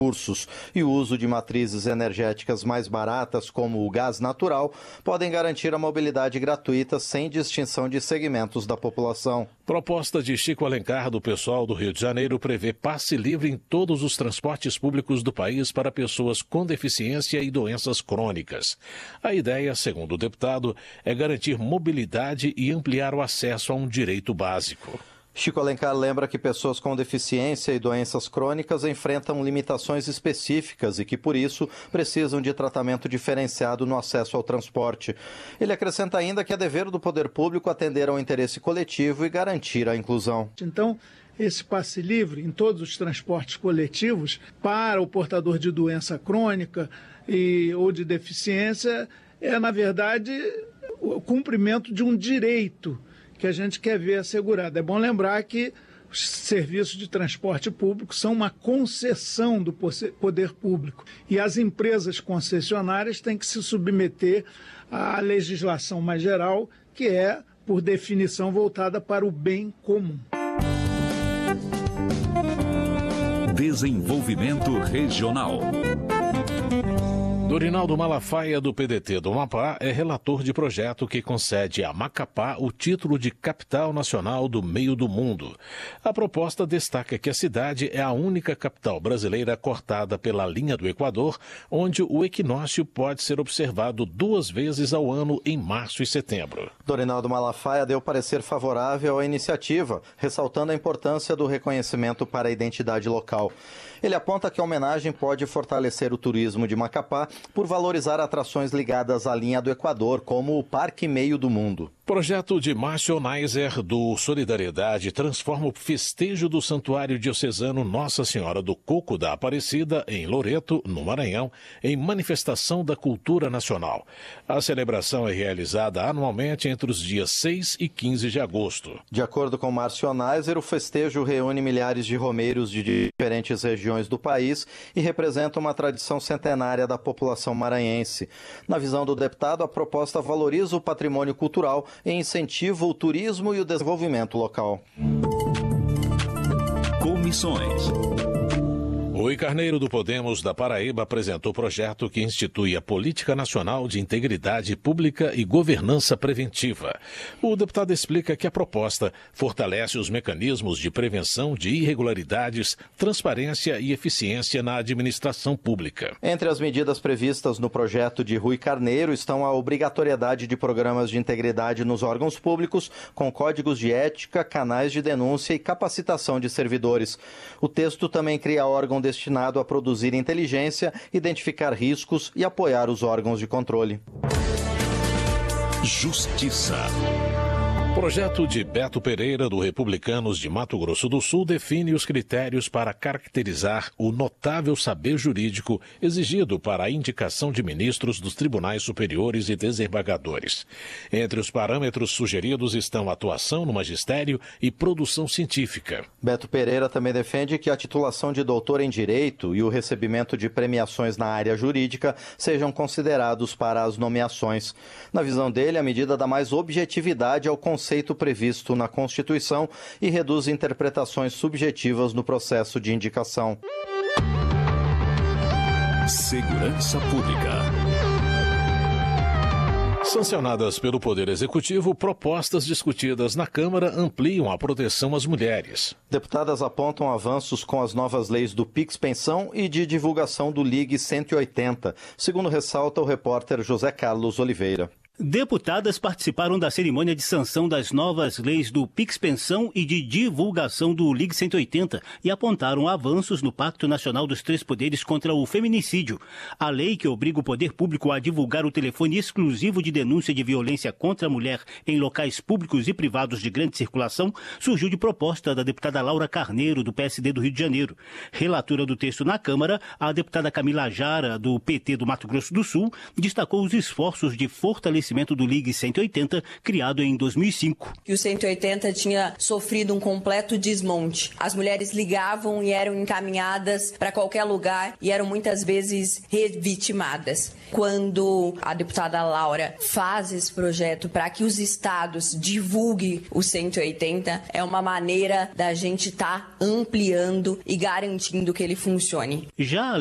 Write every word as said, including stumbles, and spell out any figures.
recursos e o uso de matrizes energéticas mais baratas, como o gás natural, podem garantir a mobilidade gratuita sem distinção de segmentos da população. Proposta de Chico Alencar, do PSOL do Rio de Janeiro, prevê passe livre em todos os transportes públicos do país para pessoas com deficiência e doenças crônicas. A ideia, segundo o deputado, é garantir mobilidade e ampliar o acesso a um direito básico. Chico Alencar lembra que pessoas com deficiência e doenças crônicas enfrentam limitações específicas e que, por isso, precisam de tratamento diferenciado no acesso ao transporte. Ele acrescenta ainda que é dever do poder público atender ao interesse coletivo e garantir a inclusão. Então, esse passe livre em todos os transportes coletivos para o portador de doença crônica e, ou de deficiência é, na verdade, o cumprimento de um direito que a gente quer ver assegurado. É bom lembrar que os serviços de transporte público são uma concessão do poder público e as empresas concessionárias têm que se submeter à legislação mais geral, que é, por definição, voltada para o bem comum. Desenvolvimento Regional. Dorinaldo Malafaia, do P D T do Amapá, é relator de projeto que concede a Macapá o título de Capital Nacional do Meio do Mundo. A proposta destaca que a cidade é a única capital brasileira cortada pela linha do Equador, onde o equinócio pode ser observado duas vezes ao ano em março e setembro. Dorinaldo Malafaia deu parecer favorável à iniciativa, ressaltando a importância do reconhecimento para a identidade local. Ele aponta que a homenagem pode fortalecer o turismo de Macapá por valorizar atrações ligadas à linha do Equador, como o Parque Meio do Mundo. Projeto de Márcio Neiser, do Solidariedade, transforma o festejo do Santuário Diocesano Nossa Senhora do Coco da Aparecida, em Loreto, no Maranhão, em manifestação da cultura nacional. A celebração é realizada anualmente entre os dias seis e quinze de agosto. De acordo com Márcio Neiser, o festejo reúne milhares de romeiros de diferentes regiões do país e representa uma tradição centenária da população maranhense. Na visão do deputado, a proposta valoriza o patrimônio cultural e incentiva o turismo e o desenvolvimento local. Comissões. Rui Carneiro, do Podemos da Paraíba, apresentou o projeto que institui a Política Nacional de Integridade Pública e Governança Preventiva. O deputado explica que a proposta fortalece os mecanismos de prevenção de irregularidades, transparência e eficiência na administração pública. Entre as medidas previstas no projeto de Rui Carneiro estão a obrigatoriedade de programas de integridade nos órgãos públicos, com códigos de ética, canais de denúncia e capacitação de servidores. O texto também cria órgão de destinado a produzir inteligência, identificar riscos e apoiar os órgãos de controle. Justiça. Projeto de Beto Pereira, do Republicanos de Mato Grosso do Sul, define os critérios para caracterizar o notável saber jurídico exigido para a indicação de ministros dos tribunais superiores e desembargadores. Entre os parâmetros sugeridos estão atuação no magistério e produção científica. Beto Pereira também defende que a titulação de doutor em Direito e o recebimento de premiações na área jurídica sejam considerados para as nomeações. Na visão dele, a medida dá mais objetividade ao conceito conceito previsto na Constituição e reduz interpretações subjetivas no processo de indicação. Segurança Pública. Sancionadas pelo Poder Executivo, propostas discutidas na Câmara ampliam a proteção às mulheres. Deputadas apontam avanços com as novas leis do Pix Pensão e de divulgação do Ligue cento e oitenta, segundo ressalta o repórter José Carlos Oliveira. Deputadas participaram da cerimônia de sanção das novas leis do Pix Pensão e de divulgação do Ligue cento e oitenta e apontaram avanços no Pacto Nacional dos Três Poderes contra o Feminicídio. A lei que obriga o poder público a divulgar o telefone exclusivo de denúncia de violência contra a mulher em locais públicos e privados de grande circulação surgiu de proposta da deputada Laura Carneiro, do P S D do Rio de Janeiro. Relatora do texto na Câmara, a deputada Camila Jara, do P T do Mato Grosso do Sul, destacou os esforços de fortalecimento estabelecimento do Ligue cento e oitenta, criado em dois mil e cinco. Que o cento e oitenta tinha sofrido um completo desmonte. As mulheres ligavam e eram encaminhadas para qualquer lugar e eram muitas vezes revitimadas. Quando a deputada Laura faz esse projeto para que os estados divulguem o cento e oitenta, é uma maneira da gente estar tá ampliando e garantindo que ele funcione. Já